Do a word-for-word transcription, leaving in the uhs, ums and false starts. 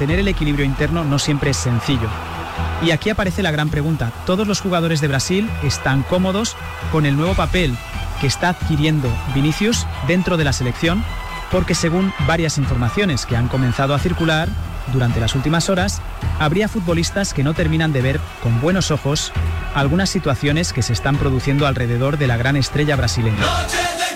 mantener el equilibrio interno no siempre es sencillo. Y aquí aparece la gran pregunta: ¿todos los jugadores de Brasil están cómodos con el nuevo papel que está adquiriendo Vinícius dentro de la selección? Porque según varias informaciones que han comenzado a circular durante las últimas horas, habría futbolistas que no terminan de ver con buenos ojos algunas situaciones que se están produciendo alrededor de la gran estrella brasileña.